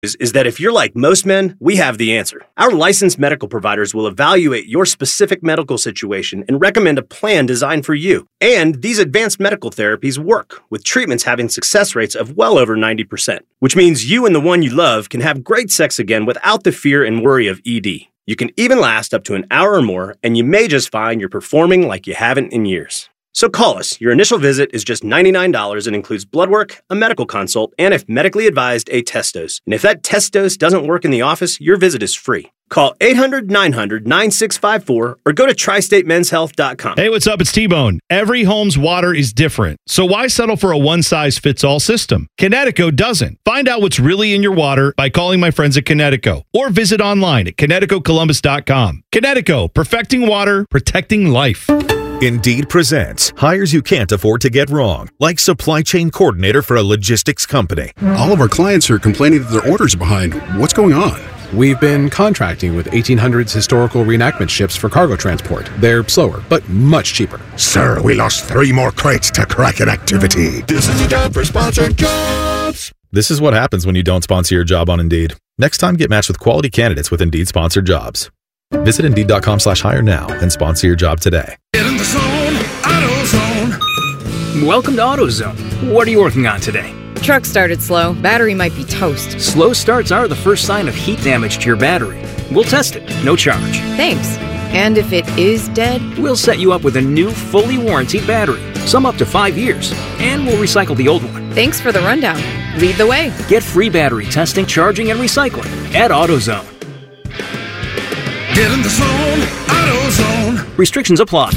is that if you're like most men, we have the answer. Our licensed medical providers will evaluate your specific medical situation and recommend a plan designed for you. And these advanced medical therapies work, with treatments having success rates of well over 90%, which means you and the one you love can have great sex again without the fear and worry of ED. You can even last up to an hour or more, and you may just find you're performing like you haven't in years. So call us. Your initial visit is just $99 and includes blood work, a medical consult, and if medically advised, a test dose. And if that test dose doesn't work in the office, your visit is free. Call 800-900-9654 or go to tristatemenshealth.com. Hey, what's up? It's T-Bone. Every home's water is different, so why settle for a one-size-fits-all system? Kinetico doesn't. Find out what's really in your water by calling my friends at Kinetico or visit online at KineticoColumbus.com. Kinetico, perfecting water, protecting life. Indeed presents hires you can't afford to get wrong, like supply chain coordinator for a logistics company. All of our clients are complaining that their orders are behind. What's going on? We've been contracting with 1800s historical reenactment ships for cargo transport. They're slower, but much cheaper. Sir, we lost 3 more crates to Kraken activity. This is the time for sponsored jobs. This is what happens when you don't sponsor your job on Indeed. Next time, get matched with quality candidates with Indeed sponsored jobs. Visit Indeed.com/hire now and sponsor your job today. Get in the zone, AutoZone. Welcome to AutoZone. What are you working on today? Truck started slow. Battery might be toast. Slow starts are the first sign of heat damage to your battery. We'll test it, no charge. Thanks. And if it is dead? We'll set you up with a new, fully warranted battery, some up to 5 years, and we'll recycle the old one. Thanks for the rundown. Lead the way. Get free battery testing, charging, and recycling at AutoZone. Get in the zone, AutoZone. Restrictions apply.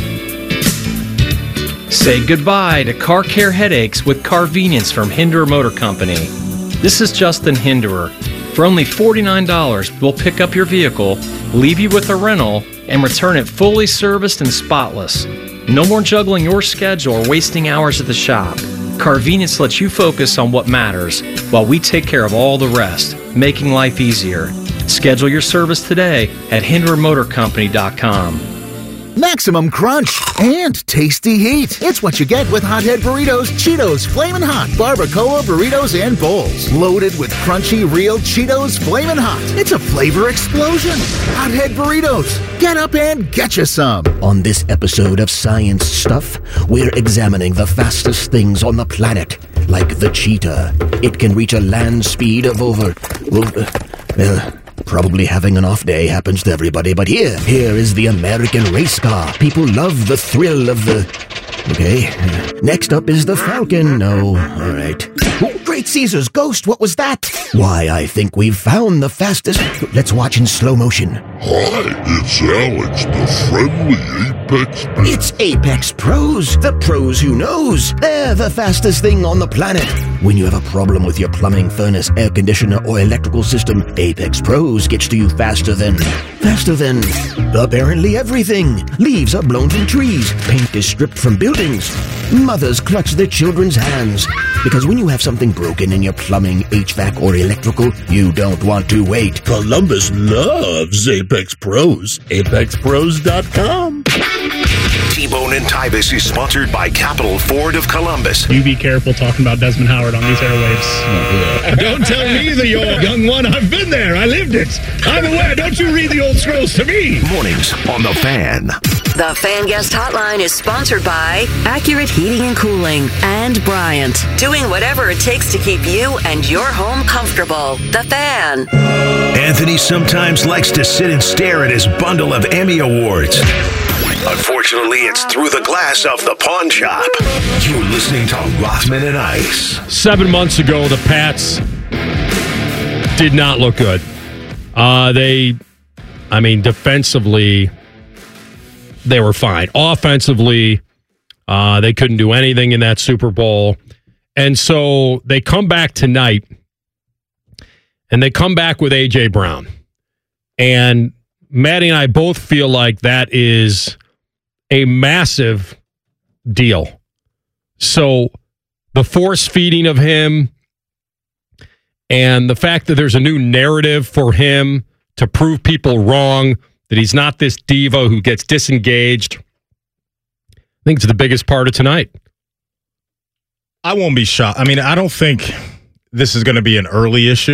Say goodbye to car care headaches with Carvenience from Hinderer Motor Company. This is Justin Hinderer. For only $49, we'll pick up your vehicle, leave you with a rental, and return it fully serviced and spotless. No more juggling your schedule or wasting hours at the shop. Carvenience lets you focus on what matters while we take care of all the rest, making life easier. Schedule your service today at HindererMotorCompany.com. Maximum crunch and tasty heat. It's what you get with Hothead Burritos, Cheetos, Flamin' Hot, Barbacoa burritos and bowls. Loaded with crunchy, real Cheetos Flamin' Hot. It's a flavor explosion. Hothead Burritos. Get up and get you some. On this episode of Science Stuff, we're examining the fastest things on the planet, like the cheetah. It can reach a land speed of probably having an off day happens to everybody, but here is the American race car. People love the thrill of the... Okay. Next up is the Falcon. No, all right. Oh, Great Caesar's ghost, what was that? Why, I think we've found the fastest... Let's watch in slow motion. Hi, it's Alex, the friendly Apex Pro. It's Apex Pros, the pros who knows. They're the fastest thing on the planet. When you have a problem with your plumbing, furnace, air conditioner, or electrical system, Apex Pros gets to you faster than apparently everything. Leaves are blown from trees. Paint is stripped from buildings. Mothers clutch their children's hands. Because when you have something broken in your plumbing, HVAC, or electrical, you don't want to wait. Columbus loves Apex Pros. ApexPros.com. T-Bone and Tybus is sponsored by Capital Ford of Columbus. You be careful talking about Desmond Howard on these airwaves. Don't tell me that you're a young one. I've been there. I lived it. I'm aware. Don't you read the old scrolls to me. Mornings on The Fan. The Fan Guest Hotline is sponsored by Accurate Heating and Cooling and Bryant. Doing whatever it takes to keep you and your home comfortable. The Fan. Anthony sometimes likes to sit and stare at his bundle of Emmy Awards. Unfortunately, it's through the glass of the pawn shop. You're listening to Rothman and Ice. 7 months ago, the Pats did not look good. Defensively, they were fine. Offensively, they couldn't do anything in that Super Bowl. And so they come back tonight, and they come back with A.J. Brown. And Maddie and I both feel like that is a massive deal. So the force feeding of him and the fact that there's a new narrative for him to prove people wrong, that he's not this diva who gets disengaged, I think it's the biggest part of tonight. I won't be shocked. I mean, I don't think this is going to be an early issue.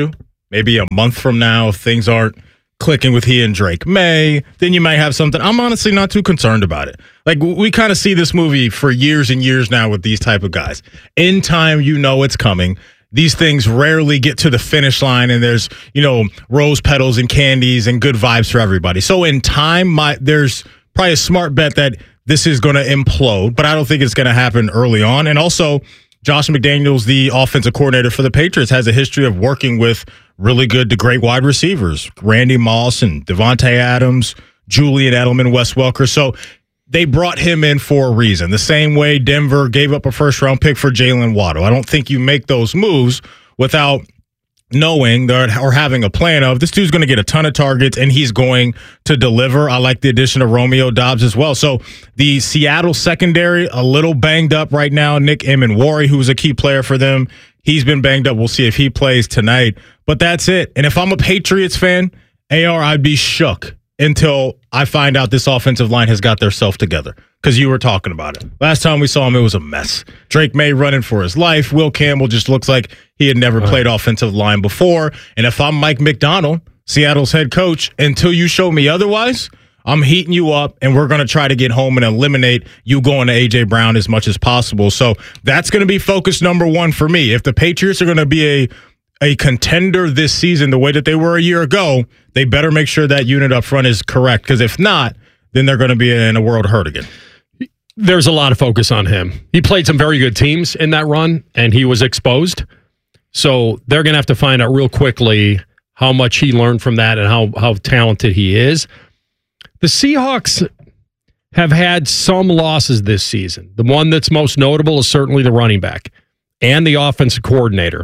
maybe a month from now, if things aren't clicking with he and Drake May, then you might have something. I'm honestly not too concerned about it. Like, we kind of see this movie for years and years now with these type of guys. In time, you know it's coming. These things rarely get to the finish line, and there's, rose petals and candies and good vibes for everybody. So in time, there's probably a smart bet that this is going to implode, but I don't think it's going to happen early on. And also, Josh McDaniels, the offensive coordinator for the Patriots, has a history of working with really good to great wide receivers, Randy Moss and Devontae Adams, Julian Edelman, Wes Welker. So they brought him in for a reason. The same way Denver gave up a first-round pick for Jalen Waddle. I don't think you make those moves without knowing or having a plan of this dude's going to get a ton of targets and he's going to deliver. I like the addition of Romeo Doubs as well. So the Seattle secondary, a little banged up right now. Nick Emenwari, who's a key player for them, he's been banged up. We'll see if he plays tonight. But that's it. And if I'm a Patriots fan, AR, I'd be shook until I find out this offensive line has got their self together. Because you were talking about it. Last time we saw him, it was a mess. Drake May running for his life. Will Campbell just looks like he had never played offensive line before. And if I'm Mike McDonald, Seattle's head coach, until you show me otherwise, I'm heating you up, and we're going to try to get home and eliminate you going to A.J. Brown as much as possible. So that's going to be focus number one for me. If the Patriots are going to be a contender this season the way that they were a year ago, they better make sure that unit up front is correct. Because if not, then they're going to be in a world of hurt again. There's a lot of focus on him. He played some very good teams in that run, and he was exposed. So they're going to have to find out real quickly how much he learned from that and how talented he is. The Seahawks have had some losses this season. The one that's most notable is certainly the running back and the offensive coordinator.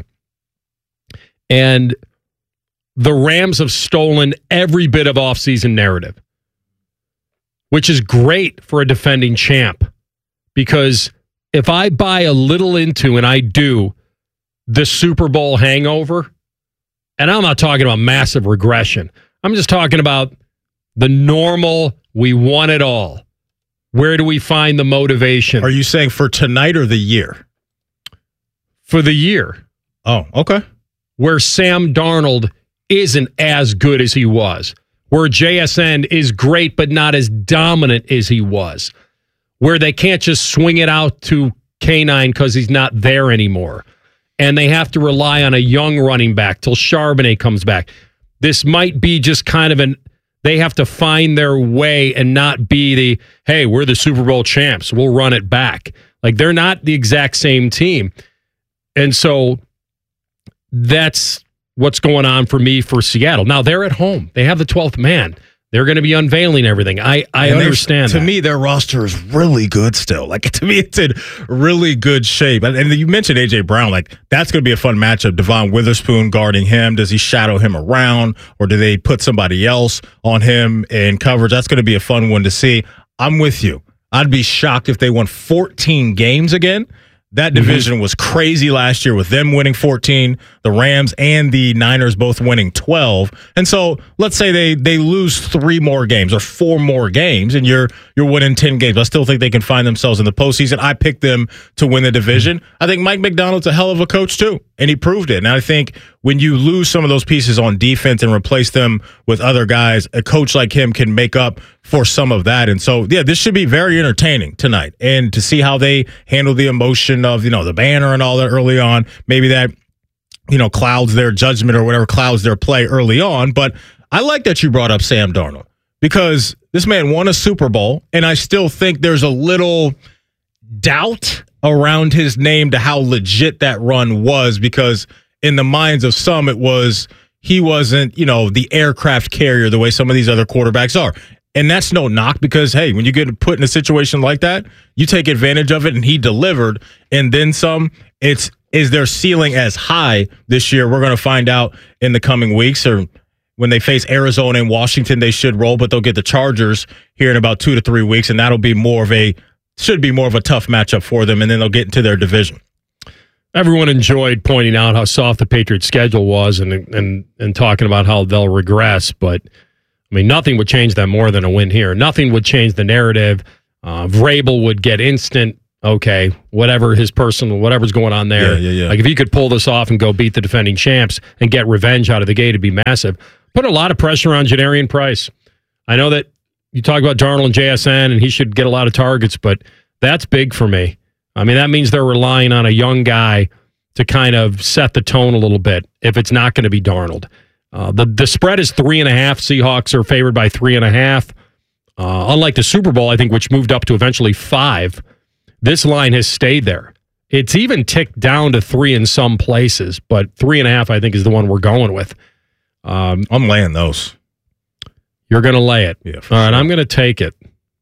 And the Rams have stolen every bit of offseason narrative, which is great for a defending champ, because if I buy a little into, and I do, the Super Bowl hangover, and I'm not talking about massive regression, I'm just talking about the normal, we won it all. Where do we find the motivation? Are you saying for tonight or the year? For the year. Oh, okay. Where Sam Darnold isn't as good as he was. Where JSN is great, but not as dominant as he was. Where they can't just swing it out to K9 because he's not there anymore. And they have to rely on a young running back till Charbonnet comes back. This might be just kind of they have to find their way and not be hey, we're the Super Bowl champs, we'll run it back. Like, they're not the exact same team. And so that's what's going on for me for Seattle. Now, they're at home. They have the 12th man. They're going to be unveiling everything. I understand that. To me, their roster is really good still. Like, to me, it's in really good shape. And you mentioned A.J. Brown. Like, that's going to be a fun matchup. Devon Witherspoon guarding him. Does he shadow him around, or do they put somebody else on him in coverage? That's going to be a fun one to see. I'm with you. I'd be shocked if they won 14 games again. That division was crazy last year with them winning 14, the Rams and the Niners both winning 12. And so let's say they lose 3 more games or 4 more games, and you're winning 10 games. I still think they can find themselves in the postseason. I picked them to win the division. I think Mike McDonald's a hell of a coach too, and he proved it. And I think when you lose some of those pieces on defense and replace them with other guys, a coach like him can make up for some of that. And so, yeah, this should be very entertaining tonight. And to see how they handle the emotion of, the banner and all that early on, maybe that, clouds their judgment or whatever, clouds their play early on. But I like that you brought up Sam Darnold, because this man won a Super Bowl, and I still think there's a little doubt around his name to how legit that run was, because in the minds of some, he wasn't, the aircraft carrier the way some of these other quarterbacks are. And that's no knock, because, hey, when you get put in a situation like that, you take advantage of it, and he delivered. And then some, is their ceiling as high this year? We're going to find out in the coming weeks, or when they face Arizona and Washington, they should roll, but they'll get the Chargers here in about 2 to 3 weeks, and that'll be should be more of a tough matchup for them, and then they'll get into their division. Everyone enjoyed pointing out how soft the Patriots' schedule was and talking about how they'll regress, but nothing would change that more than a win here. Nothing would change the narrative. Vrabel would get instant okay, whatever's going on there. Yeah. Like if he could pull this off and go beat the defending champs and get revenge out of the gate, it'd be massive. Put a lot of pressure on Jadarian Price. I know that you talk about Darnold and JSN, and he should get a lot of targets, but that's big for me. I mean, that means they're relying on a young guy to kind of set the tone a little bit if it's not going to be Darnold. The spread is 3.5. Seahawks are favored by 3.5. Unlike the Super Bowl, I think, which moved up to eventually 5, this line has stayed there. It's even ticked down to 3 in some places, but 3.5, I think, is the one we're going with. I'm laying those. You're going to lay it. Yeah, all right, I'm going to take it.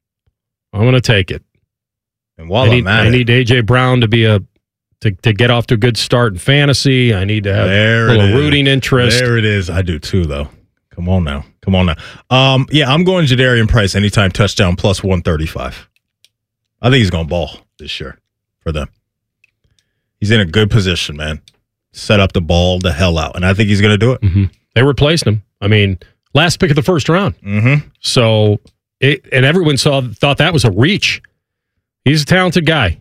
And while I need A.J. Brown to be to get off to a good start in fantasy. I need to have a little rooting interest. There it is. I do too, though. Come on now. Yeah, I'm going Jadarian Price anytime touchdown plus 135. I think he's going to ball this year for them. He's in a good position, man. Set up the ball the hell out, and I think he's going to do it. Mm-hmm. They replaced him. I mean, last pick of the first round. Mm-hmm. So, and everyone thought that was a reach. He's a talented guy.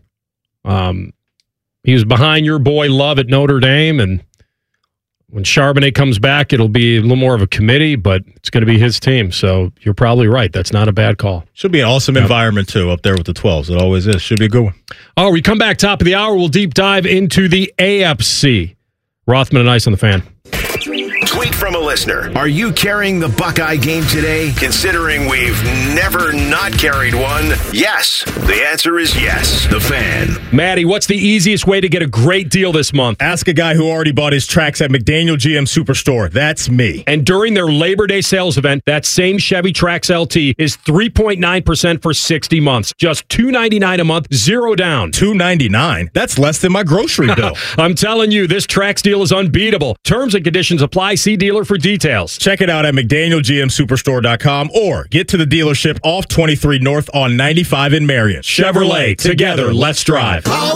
He was behind your boy Love at Notre Dame, and when Charbonnet comes back, it'll be a little more of a committee, but it's going to be his team. So you're probably right. That's not a bad call. Should be an awesome environment, too, up there with the 12s. It always is. Should be a good one. Oh, we come back top of the hour. We'll deep dive into the AFC. Rothman and Ice on the Fan. Tweet from a listener. Are you carrying the Buckeye game today? Considering we've never not carried one, yes. The answer is yes. The Fan. Maddie, what's the easiest way to get a great deal this month? Ask a guy who already bought his tracks at McDaniel GM Superstore. That's me. And during their Labor Day sales event, that same Chevy Trax LT is 3.9% for 60 months. Just $299 a month, zero down. $299? That's less than my grocery bill. I'm telling you, this Trax deal is unbeatable. Terms and conditions apply. See dealer for details. Check it out at McDanielGMSuperstore.com or get to the dealership off 23 North on 95 in Marion. Chevrolet, together, let's drive.